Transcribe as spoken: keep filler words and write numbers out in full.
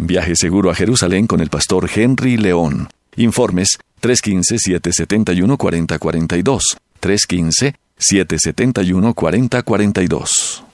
Viaje seguro a Jerusalén con el pastor Henry León. Informes tres uno cinco, siete siete uno, cuatro cero cuatro dos, tres uno cinco, siete siete uno, cuatro cero cuatro dos.